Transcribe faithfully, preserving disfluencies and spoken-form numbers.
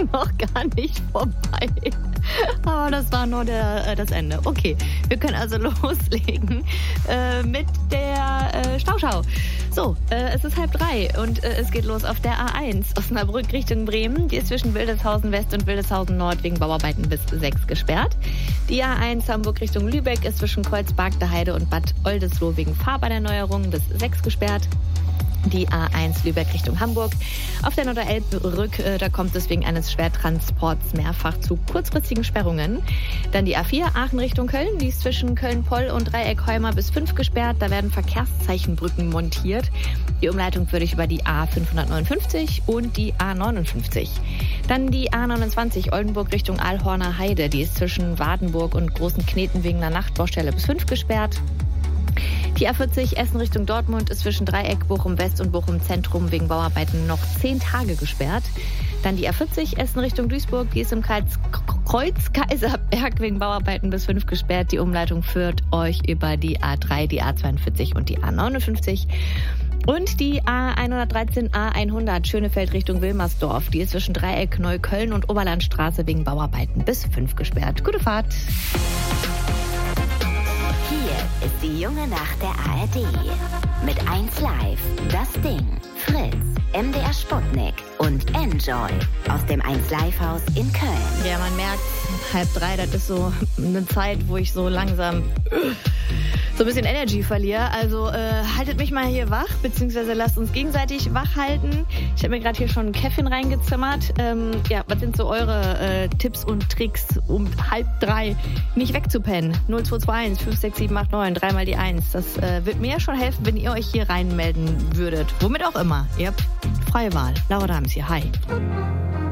noch gar nicht vorbei. Aber das war nur der, äh, das Ende. Okay, wir können also loslegen äh, mit der äh, Stauschau. So, äh, es ist halb drei und äh, es geht los auf der A eins. Osnabrück Richtung Bremen. Die ist zwischen Wildeshausen West und Wildeshausen Nord wegen Bauarbeiten bis sechs gesperrt. Die A eins Hamburg Richtung Lübeck ist zwischen Kreuzberg, der Heide und Bad Oldesloe wegen Fahrbahnerneuerung bis sechs gesperrt. Die A eins Lübeck Richtung Hamburg. Auf der Norderelb-Rück, äh, da kommt es wegen eines Schwertransports mehrfach zu kurzfristigen Sperrungen. Dann die A vier Aachen Richtung Köln. Die ist zwischen Köln-Poll und Dreieck-Heumer bis fünf gesperrt. Da werden Verkehrszeichenbrücken montiert. Die Umleitung führt dich über die A fünfhundertneunundfünfzig und die A neunundfünfzig. Dann die A neunundzwanzig Oldenburg Richtung Aalhorner Heide. Die ist zwischen Wadenburg und Großen Kneten wegen einer Nachtbaustelle bis fünf gesperrt. Die A vierzig Essen Richtung Dortmund ist zwischen Dreieck, Bochum West und Bochum Zentrum wegen Bauarbeiten noch zehn Tage gesperrt. Dann die A vierzig Essen Richtung Duisburg, die ist im Kreuz, Kreuz Kaiserberg wegen Bauarbeiten bis fünf gesperrt. Die Umleitung führt euch über die A drei, die A zweiundvierzig und die A neunundfünfzig. Und die A hundertdreizehn A hundert Schönefeld Richtung Wilmersdorf, die ist zwischen Dreieck, Neukölln und Oberlandstraße wegen Bauarbeiten bis fünf gesperrt. Gute Fahrt! Hier ist die junge Nacht der A R D. Mit eins Live, Das Ding, Fritz, M D R Sputnik und Enjoy aus dem eins Live Haus in Köln. Ja, man merkt, halb drei, das ist so eine Zeit, wo ich so langsam so ein bisschen Energy verliere. Also äh, haltet mich mal hier wach, beziehungsweise lasst uns gegenseitig wach halten. Ich habe mir gerade hier schon ein Käffchen reingezimmert. Ähm, ja, was sind so eure äh, Tipps und Tricks, um halb drei nicht wegzupennen? null zwei zwei eins fünf sechs sieben acht neun, dreimal die eins. Das äh, wird mir schon helfen, wenn ihr euch hier reinmelden würdet. Womit auch immer. Ihr habt freie Wahl. Laura Dams hier. Hi.